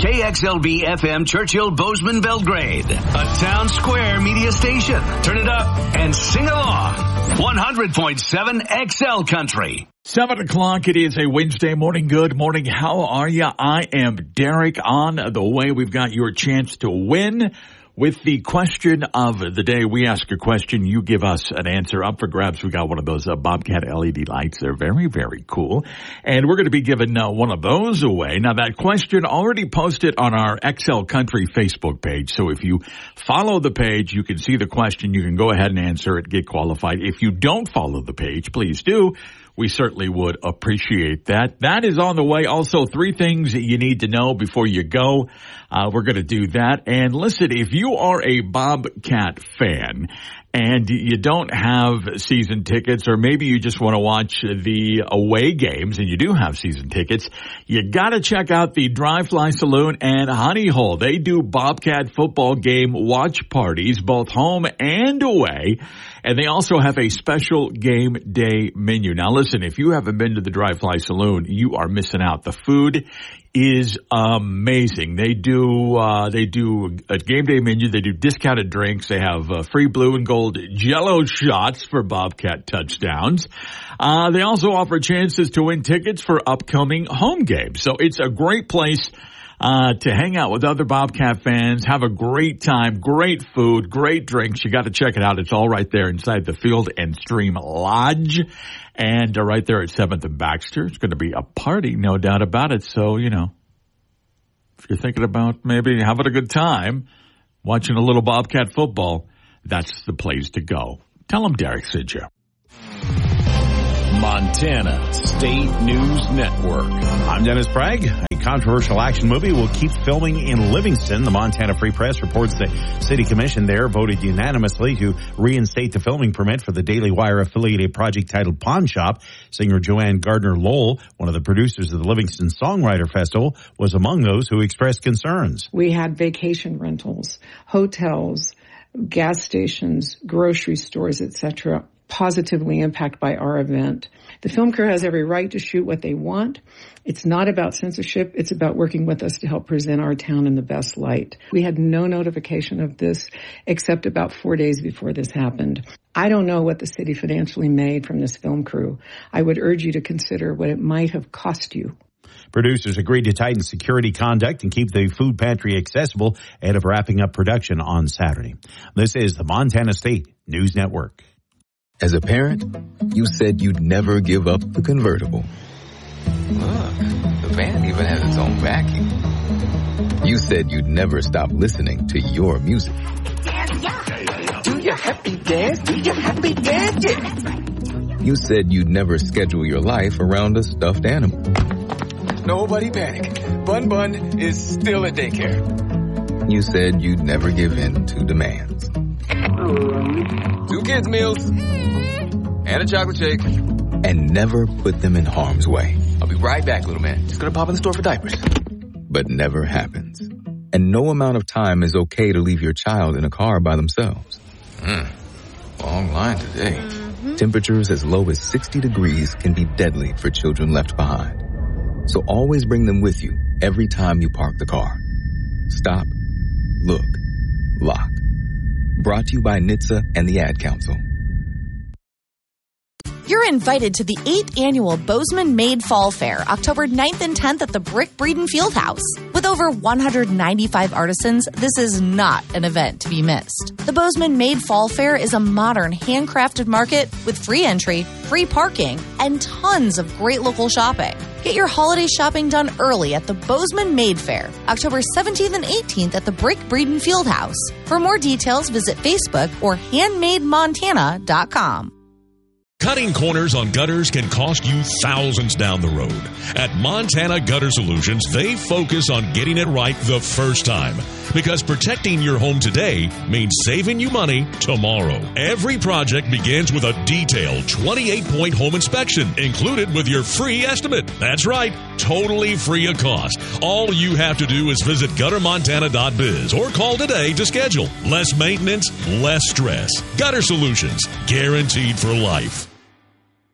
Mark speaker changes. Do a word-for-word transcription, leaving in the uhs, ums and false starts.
Speaker 1: K X L B F M Churchill Bozeman Belgrade, a town square media station. Turn it up and sing along. one hundred point seven X L Country.
Speaker 2: Seven o'clock. It is a Wednesday morning. Good morning. How are you? I am Derek. On the way, we've got your chance to win with the question of the day. We ask a question, you give us an answer. Up for grabs, we got one of those uh, Bobcat L E D lights. They're very, very cool. And we're going to be giving uh, one of those away. Now, that question already posted on our X L Country Facebook page. So if you follow the page, you can see the question. You can go ahead and answer it, get qualified. If you don't follow the page, please do. We certainly would appreciate that. That is on the way. Also, three things that you need to know before you go. Uh, we're going to do that. And listen, if you are a Bobcat fan and you don't have season tickets, or maybe you just want to watch the away games and you do have season tickets, you got to check out the Dry Fly Saloon and Honey Hole. They do Bobcat football game watch parties, both home and away. And they also have a special game day menu. Now listen, if you haven't been to the Dry Fly Saloon, you are missing out. The food is amazing. They do, uh, they do a game day menu. They do discounted drinks. They have uh, free blue and gold Jello shots for Bobcat touchdowns. Uh, they also offer chances to win tickets for upcoming home games. So it's a great place Uh, to hang out with other Bobcat fans, have a great time, great food, great drinks. You got to check it out. It's all right there inside the Field and Stream Lodge, and uh, right there at seventh and Baxter. It's going to be a party, no doubt about it. So, you know, if you're thinking about maybe having a good time, watching a little Bobcat football, that's the place to go. Tell them Derek sent you.
Speaker 3: Montana State News Network.
Speaker 4: I'm Dennis Bragg. A controversial action movie will keep filming in Livingston. The Montana Free Press reports the city commission there voted unanimously to reinstate the filming permit for the Daily Wire affiliated project titled Pawn Shop. Singer Joanne Gardner-Lowell, one of the producers of the Livingston Songwriter Festival, was among those who expressed concerns.
Speaker 5: We had vacation rentals, hotels, gas stations, grocery stores, et cetera, positively impacted by our event. The film crew has every right to shoot what they want. It's not about censorship. It's about working with us to help present our town in the best light. We had no notification of this except about four days before this happened. I don't know what the city financially made from this film crew. I would urge you to consider what it might have cost you.
Speaker 4: Producers agreed to tighten security conduct and keep the food pantry accessible ahead of wrapping up production on Saturday. This is the Montana State News Network.
Speaker 6: As a parent, you said you'd never give up the convertible.
Speaker 7: Look, the van even has its own vacuum.
Speaker 6: You said you'd never stop listening to your music.
Speaker 7: Do your happy dance, do your happy dance, yeah.
Speaker 6: You said you'd never schedule your life around a stuffed animal.
Speaker 7: Nobody panic. Bun Bun is still at daycare.
Speaker 6: You said you'd never give in to demands.
Speaker 7: Two kids' meals and a chocolate shake.
Speaker 6: And never put them in harm's way.
Speaker 7: I'll be right back, little man. Just gonna pop in the store for diapers.
Speaker 6: But never happens. And no amount of time is okay to leave your child in a car by themselves.
Speaker 7: Mm. Long line today.
Speaker 6: Mm-hmm. Temperatures as low as sixty degrees can be deadly for children left behind. So always bring them with you every time you park the car. Stop, look, lock. Brought to you by N H T S A and the Ad Council.
Speaker 8: You're invited to the eighth Annual Bozeman Made Fall Fair, October ninth and tenth at the Brick Breeden Fieldhouse. With over one hundred ninety-five artisans, this is not an event to be missed. The Bozeman Made Fall Fair is a modern, handcrafted market with free entry, free parking, and tons of great local shopping. Get your holiday shopping done early at the Bozeman Made Fair, October seventeenth and eighteenth at the Brick Breeden Fieldhouse. For more details, visit Facebook or handmade montana dot com.
Speaker 9: Cutting corners on gutters can cost you thousands down the road. At Montana Gutter Solutions, they focus on getting it right the first time. Because protecting your home today means saving you money tomorrow. Every project begins with a detailed twenty-eight point home inspection included with your free estimate. That's right, totally free of cost. All you have to do is visit gutter montana dot biz or call today to schedule. Less maintenance, less stress. Gutter Solutions, guaranteed for life.